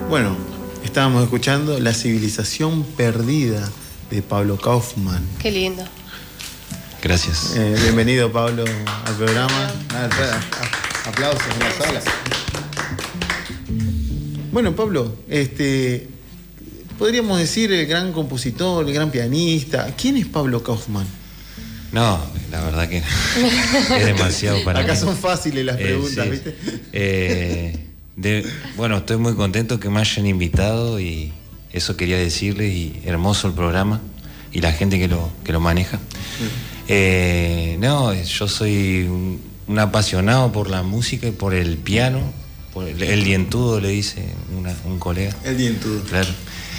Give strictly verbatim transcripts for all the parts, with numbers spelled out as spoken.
Bueno, estábamos escuchando La civilización perdida de Pablo Kaufman. Qué lindo. Gracias. Eh, bienvenido, Pablo, al programa. Ah, aplausos en la sala. Bueno, Pablo, este, podríamos decir el gran compositor, el gran pianista. ¿Quién es Pablo Kaufman? No, la verdad que es demasiado para Acá mí. son fáciles las preguntas, eh, sí. ¿viste? Eh, de, bueno, estoy muy contento que me hayan invitado y eso quería decirles, y hermoso el programa y la gente que lo, que lo maneja. Eh, no, yo soy un, un apasionado por la música y por el piano, por el, el dientudo, le dice una, un colega. El dientudo. Claro.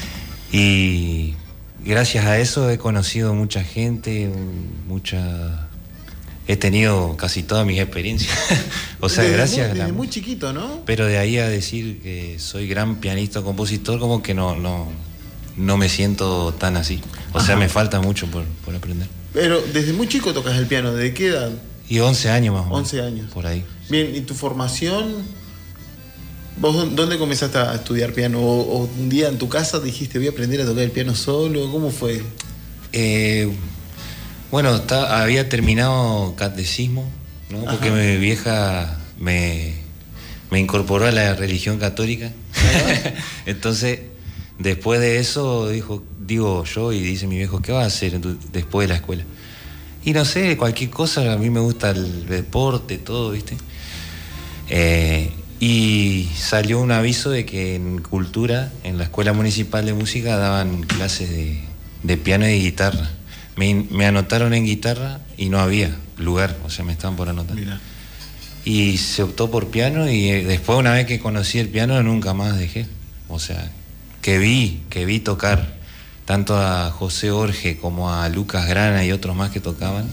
Y gracias a eso he conocido mucha gente, mucha... He tenido casi todas mis experiencias. O sea, desde gracias muy, a la... desde muy chiquito, ¿no? Pero de ahí a decir que soy gran pianista o compositor, como que no, no, no me siento tan así. O Ajá. sea, me falta mucho por, por aprender. Pero desde muy chico tocas el piano, ¿de qué edad? Y once años más o menos. once años. Por ahí. Bien, ¿y tu formación? ¿Vos dónde comenzaste a estudiar piano? ¿O, o un día en tu casa dijiste voy a aprender a tocar el piano solo? ¿Cómo fue? Eh, bueno, está, había terminado catecismo, ¿no? Porque mi vieja me, me incorporó a la religión católica. Entonces, después de eso, dijo, digo yo, y dice mi viejo, ¿qué vas a hacer después de la escuela? Y no sé, cualquier cosa, a mí me gusta el deporte, todo, ¿viste? Eh, y salió un aviso de que en Cultura, en la Escuela Municipal de Música, daban clases de, de piano y de guitarra. Me, me anotaron en guitarra y no había lugar, o sea, me estaban por anotar. Mira. Y se optó por piano, y después, una vez que conocí el piano, nunca más dejé. O sea, que vi, que vi tocar tanto a José Orge como a Lucas Grana y otros más que tocaban.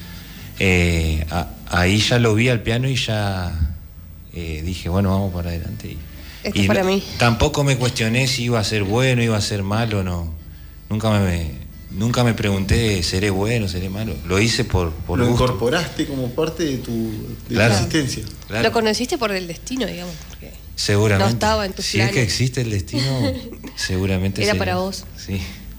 Eh, a, ahí ya lo vi al piano y ya eh, dije, bueno, vamos para adelante. Y, Esto y para mí. Tampoco me cuestioné si iba a ser bueno, iba a ser malo, no. Nunca me... Nunca me pregunté, ¿seré bueno, seré malo? Lo hice por, por Lo gusto. incorporaste como parte de tu, de claro. tu existencia. Claro. Lo conociste por el destino, digamos. Porque seguramente. no estaba en tus Si planes. es que existe el destino, seguramente era será. para vos. Sí.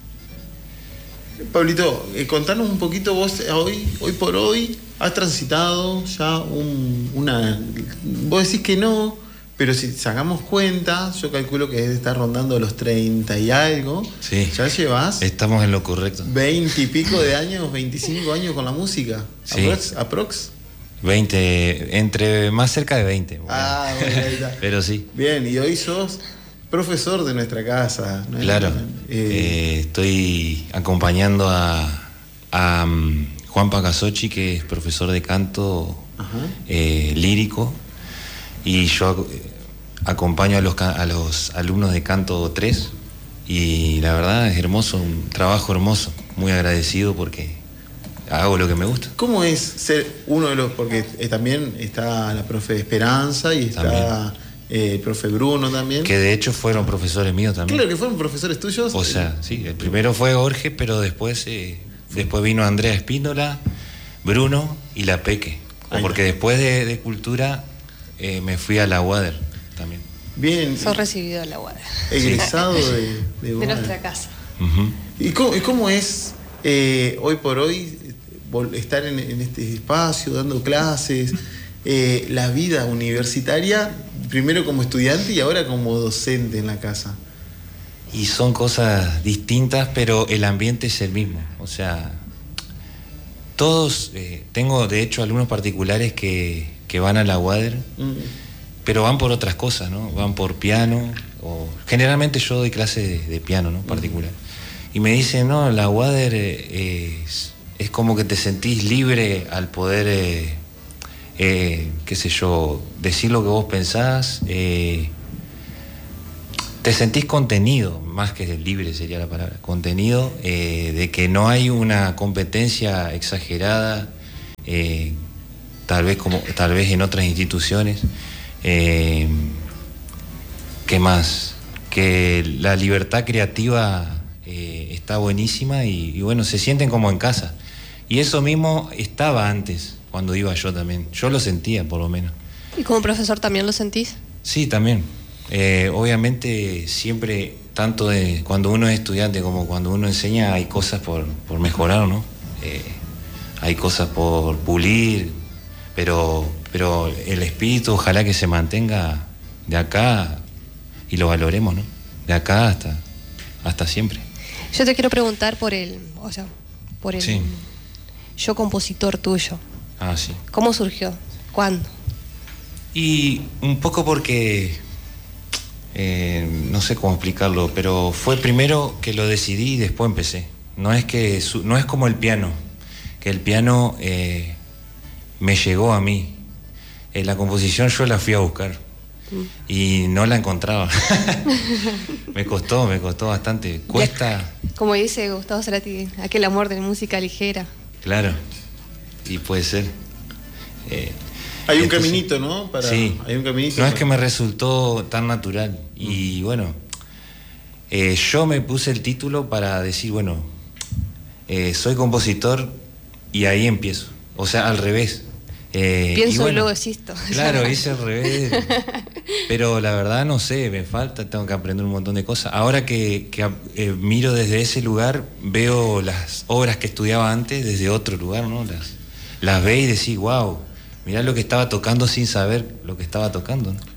Pablito, eh, contanos un poquito vos, hoy, hoy por hoy, has transitado ya un, una... Vos decís que no, pero si sacamos cuenta, yo calculo que debe estar rondando los treinta y algo. Sí. Ya llevas... Estamos en lo correcto. veinte y pico de años, veinticinco años con la música. Sí. ¿Aprox? ¿Aprox? veinte, entre más cerca de veinte. Bueno. Ah, bueno, ahí está. Pero sí. Bien, y hoy sos profesor de nuestra casa, ¿no? Claro. Eh, eh, estoy acompañando a, a um, Juan Pacasochi, que es profesor de canto eh, lírico, y yo acompaño a los, a los alumnos de canto tres, y la verdad es hermoso, un trabajo hermoso, muy agradecido porque hago lo que me gusta. ¿Cómo es ser uno de los...? Porque eh, también está la profe Esperanza y está eh, el profe Bruno también. Que de hecho fueron profesores míos también. Claro, que fueron profesores tuyos. O sea, sí, el primero fue Jorge, pero después eh, después vino Andrea Espíndola, Bruno y la Peque. O porque después de, de Cultura eh, me fui a la U A D E R también. Bien. Sos recibido a la U A D E R. Egresado de, de, de nuestra casa. Uh-huh. ¿Y cómo, y cómo es eh, hoy por hoy estar en, en este espacio, dando clases, eh, la vida universitaria, primero como estudiante y ahora como docente en la casa? Y son cosas distintas, pero el ambiente es el mismo. O sea, todos, eh, tengo de hecho alumnos particulares que, que van a la U A D E R, mm. pero van por otras cosas, ¿no? Van por piano, o generalmente yo doy clases de, de piano, ¿no? Particular. Mm. Y me dicen, no, la U A D E R es... es como que te sentís libre al poder, eh, eh, qué sé yo, decir lo que vos pensás, eh, te sentís contenido, más que libre sería la palabra, contenido, eh, de que no hay una competencia exagerada, eh, tal vez como tal vez en otras instituciones. Eh, ¿qué más? Que la libertad creativa eh, está buenísima y, y bueno, se sienten como en casa. Y eso mismo estaba antes, cuando iba yo también. Yo lo sentía, por lo menos. ¿Y como profesor también lo sentís? Sí, también. Eh, obviamente siempre, tanto de cuando uno es estudiante como cuando uno enseña, hay cosas por, por mejorar, ¿no? Eh, hay cosas por pulir, pero, pero el espíritu ojalá que se mantenga de acá y lo valoremos, ¿no? De acá hasta, hasta siempre. Yo te quiero preguntar por el, o sea, por el Sí. yo compositor tuyo. Ah, sí. ¿Cómo surgió? ¿Cuándo? Y un poco porque, eh, no sé cómo explicarlo, pero fue primero que lo decidí y después empecé. No es que su- no es como el piano, que el piano eh, me llegó a mí. Eh, la composición yo la fui a buscar y no la encontraba. me costó, me costó bastante. Cuesta, Como dice Gustavo Cerati, aquel amor de música ligera. claro, y puede ser. Eh, Hay un entonces- caminito, ¿no? Para, Sí, hay un caminito. no es para- que me resultó tan natural. Y bueno, eh, yo me puse el título para decir, bueno, eh, soy compositor y ahí empiezo. O sea, al revés. Eh, y Pienso y bueno, luego existo. Claro, hice al revés. Pero la verdad no sé, me falta, tengo que aprender un montón de cosas. Ahora que, que eh, miro desde ese lugar, veo las obras que estudiaba antes desde otro lugar, ¿no? Las, las ve y decís, wow, mirá lo que estaba tocando sin saber lo que estaba tocando, ¿no?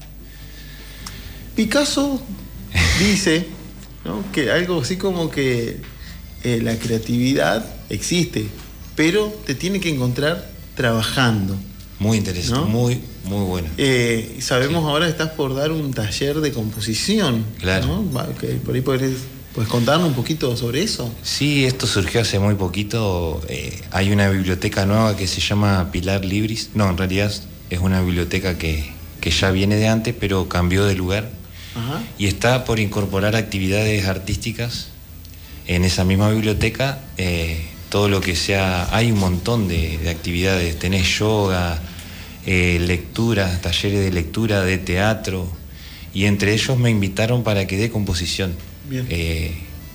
Picasso dice, ¿no?, que algo así como que eh, la creatividad existe, pero te tiene que encontrar trabajando. Muy interesante, ¿No? muy, muy bueno. Eh, y sabemos ahora que estás por dar un taller de composición. Claro. ¿No? Va, que por ahí podés, ¿puedes contarnos un poquito sobre eso? Sí, esto surgió hace muy poquito. Eh, hay una biblioteca nueva que se llama Pilar Libris. No, en realidad es una biblioteca que, que ya viene de antes, pero cambió de lugar. Ajá. Y está por incorporar actividades artísticas en esa misma biblioteca. Eh, todo lo que sea, hay un montón de, de actividades. Tenés yoga, eh, lectura, talleres de lectura, de teatro. Y entre ellos me invitaron para que dé composición. Bien. Eh,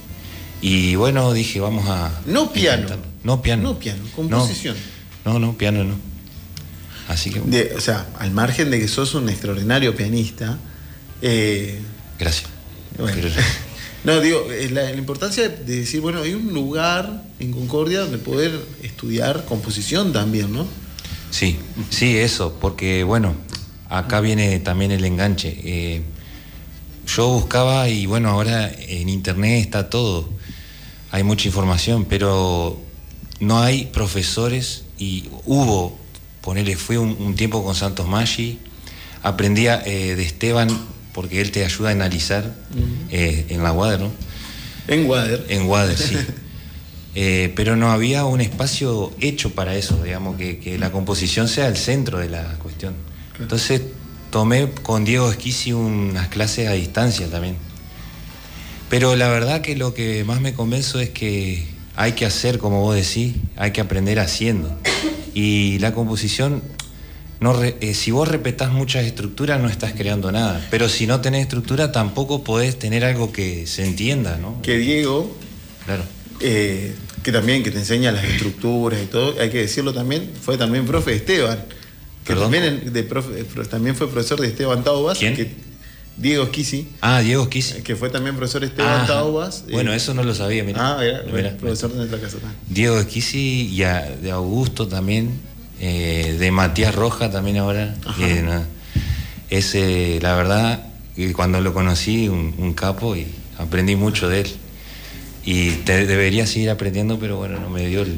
y bueno, dije, vamos a... No piano. intentarlo. No piano. No piano, composición. No, no, no, piano no. Así que... De- o sea, al margen de que sos un extraordinario pianista, eh, Gracias. bueno, Pero- no, digo, eh, la, la importancia de decir, bueno, hay un lugar en Concordia donde poder estudiar composición también, ¿no? Sí, sí, eso, porque bueno, acá viene también el enganche. Eh, yo buscaba y bueno, ahora en internet está todo, hay mucha información, pero no hay profesores y hubo, ponele, fui un, un tiempo con Santos Maggi, aprendía eh, de Esteban, porque él te ayuda a analizar eh, en la Wader, ¿no? En Wader. En Wader, sí. Eh, pero no había un espacio hecho para eso, digamos, que, que la composición sea el centro de la cuestión. Entonces tomé con Diego Esquisi unas clases a distancia también. Pero la verdad que lo que más me convenzo es que hay que hacer, como vos decís, hay que aprender haciendo. Y la composición, no re- eh, si vos repetás muchas estructuras no estás creando nada. Pero si no tenés estructura tampoco podés tener algo que se entienda, ¿no? Que Diego, Claro. eh, que también que te enseña las estructuras y todo, hay que decirlo también, fue también profe de Esteban. Que ¿Perdón? también, en- de profe- eh, pro- también fue profesor de Esteban Taubas. ¿Quién? Que, Diego Esquisi, Ah, Diego Esquisi. que fue también profesor de Esteban Ajá. Taubas. Bueno, eh, eso no lo sabía, mira. Ah, era, bueno, profesor de nuestra casa también. Diego Esquisi y a- de Augusto también, eh, de Matías Roja también ahora. Ajá. Eh, no, es, eh, la verdad, que cuando lo conocí, un, un capo y aprendí mucho de él. Y te, debería seguir aprendiendo, pero bueno, no me dio el...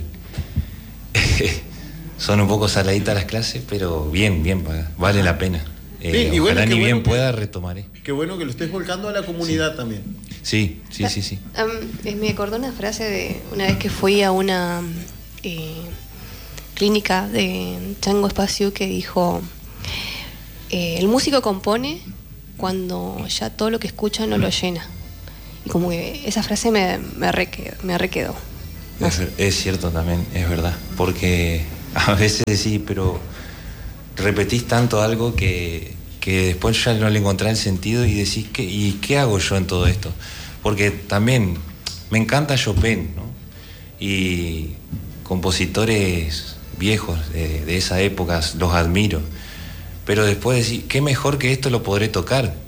Son un poco saladitas las clases, pero bien, bien, paga- vale la pena. Eh, Bien, y bueno, ojalá qué ni bueno bien que- pueda retomaré. Qué bueno que lo estés volcando a la comunidad también. Sí, sí, sí, sí. Am, eh, me acordó una frase de una vez que fui a una eh, clínica de Chango Espacio que dijo, eh, el músico compone cuando ya todo lo que escucha no lo llena. Y como que esa frase me, me, requedó, me requedó. No Es, sé. es cierto también, es verdad. Porque a veces sí, pero repetís tanto algo que, que después ya no le encontrás el sentido y decís, ¿qué, ¿y qué hago yo en todo esto? Porque también me encanta Chopin, ¿no? Y compositores viejos de, de esa época los admiro. Pero después decís, ¿qué mejor que esto lo podré tocar?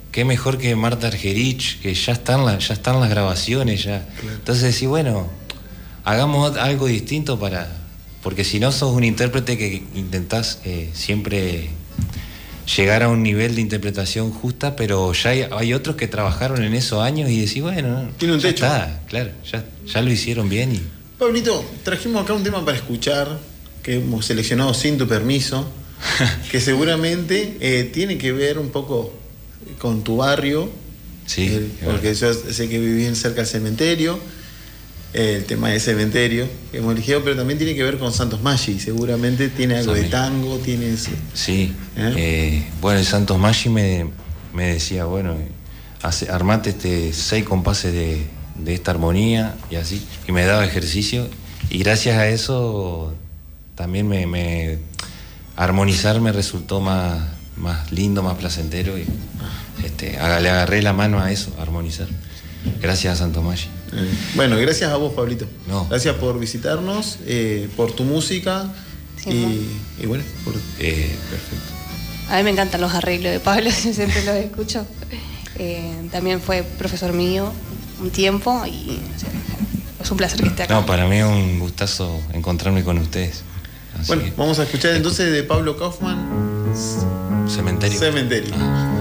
qué mejor que Marta Argerich, que ya están, la, ya están las grabaciones ya. Claro. Entonces decís, bueno, hagamos algo distinto para... Porque si no sos un intérprete que intentás eh, siempre llegar a un nivel de interpretación justa, pero ya hay, hay otros que trabajaron en esos años y decís, bueno, tiene un ya techo. Está, claro, ya, ya lo hicieron bien. Y... Pablito, trajimos acá un tema para escuchar, que hemos seleccionado sin tu permiso, que seguramente eh, tiene que ver un poco con tu barrio, sí, eh, porque yo sé que viví cerca del cementerio, eh, el tema del cementerio que hemos elegido, pero también tiene que ver con Santos Maggi, seguramente tiene algo Sammy. de tango, tiene ese, sí, ¿eh? Eh, bueno, el Santos Maggi me, me decía, bueno, hace, armate este seis compases de, de esta armonía y así, y me daba ejercicio, y gracias a eso también me, me armonizar me resultó más, más lindo, más placentero, y este, le agarré la mano a eso, a armonizar. Gracias a Santos Maggi. Eh, bueno, gracias a vos, Pablito. No. Gracias por visitarnos, eh, por tu música, sí, y, y bueno, por... Eh, perfecto. A mí me encantan los arreglos de Pablo, yo siempre los escucho. Eh, también fue profesor mío un tiempo y o sea, es un placer que esté acá. No, para mí es un gustazo encontrarme con ustedes. Así bueno, que... vamos a escuchar entonces de Pablo Kaufman Cementerio. Cementerio. Ah.